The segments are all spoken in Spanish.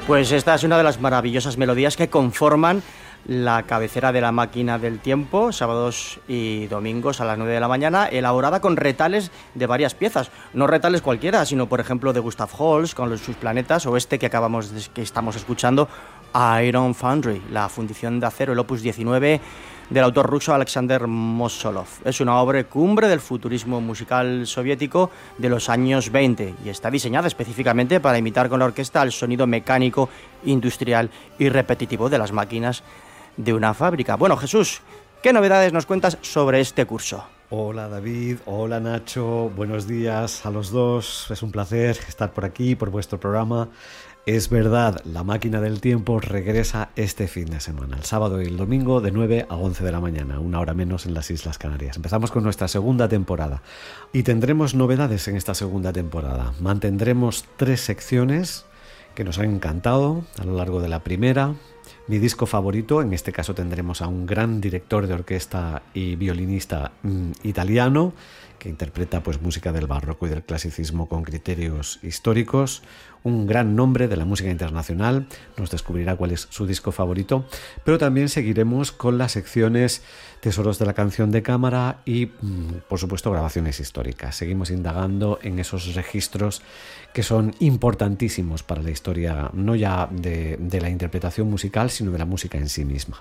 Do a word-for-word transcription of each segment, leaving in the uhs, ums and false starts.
Pues esta es una de las maravillosas melodías que conforman la cabecera de La Máquina del Tiempo, sábados y domingos a las nueve de la mañana, elaborada con retales de varias piezas. No retales cualquiera, sino por ejemplo de Gustav Holst con los, sus planetas, o este que acabamos de, que estamos escuchando, Iron Foundry, la fundición de acero, el opus diecinueve del autor ruso Alexander Mosolov. Es una obra cumbre del futurismo musical soviético de los años veinte y está diseñada específicamente para imitar con la orquesta el sonido mecánico, industrial y repetitivo de las máquinas de una fábrica. Bueno, Jesús, ¿qué novedades nos cuentas sobre este curso? Hola David, hola Nacho, buenos días a los dos. Es un placer estar por aquí, por vuestro programa. Es verdad, La Máquina del Tiempo regresa este fin de semana, el sábado y el domingo de nueve a once de la mañana, una hora menos en las Islas Canarias. Empezamos con nuestra segunda temporada y tendremos novedades en esta segunda temporada. Mantendremos tres secciones que nos han encantado a lo largo de la primera. Mi disco favorito, en este caso tendremos a un gran director de orquesta y violinista mmm, italiano que interpreta pues música del barroco y del clasicismo con criterios históricos, un gran nombre de la música internacional, nos descubrirá cuál es su disco favorito, pero también seguiremos con las secciones Tesoros de la Canción de Cámara y, por supuesto, grabaciones históricas. Seguimos indagando en esos registros que son importantísimos para la historia, no ya de, de la interpretación musical, sino de la música en sí misma.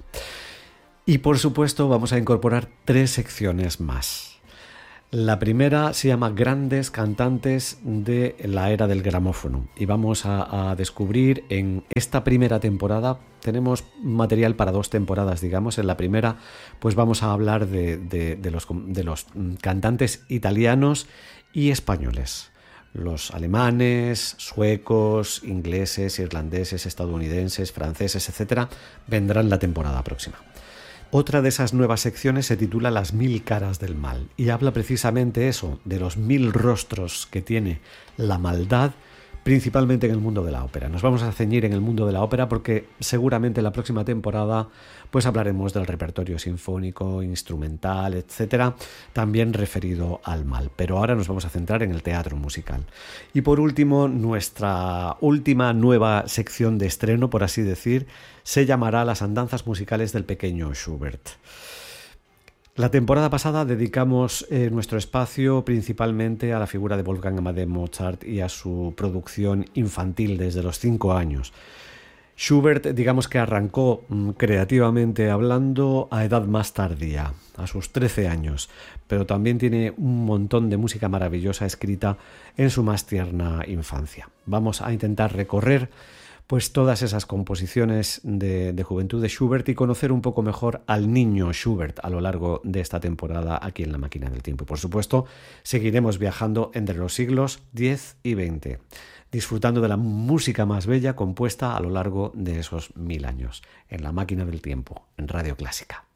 Y, por supuesto, vamos a incorporar tres secciones más. La primera se llama Grandes Cantantes de la Era del Gramófono y vamos a, a descubrir en esta primera temporada, tenemos material para dos temporadas, digamos. En la primera pues vamos a hablar de, de, de, los, de los cantantes italianos y españoles. Los alemanes, suecos, ingleses, irlandeses, estadounidenses, franceses, etcétera, vendrán la temporada próxima. Otra de esas nuevas secciones se titula Las mil caras del mal y habla precisamente eso, de los mil rostros que tiene la maldad, principalmente en el mundo de la ópera. Nos vamos a ceñir en el mundo de la ópera porque seguramente la próxima temporada pues hablaremos del repertorio sinfónico, instrumental, etcétera, también referido al mal. Pero ahora nos vamos a centrar en el teatro musical. Y por último, nuestra última nueva sección de estreno, por así decir, se llamará Las andanzas musicales del pequeño Schubert. La temporada pasada dedicamos eh, nuestro espacio principalmente a la figura de Wolfgang Amadeus Mozart y a su producción infantil desde los cinco años. Schubert, digamos que arrancó mm, creativamente hablando a edad más tardía, a sus trece años, pero también tiene un montón de música maravillosa escrita en su más tierna infancia. Vamos a intentar recorrer pues todas esas composiciones de, de juventud de Schubert y conocer un poco mejor al niño Schubert a lo largo de esta temporada aquí en La Máquina del Tiempo. Y por supuesto, seguiremos viajando entre los siglos diez y veinte, disfrutando de la música más bella compuesta a lo largo de esos mil años, en La Máquina del Tiempo, en Radio Clásica.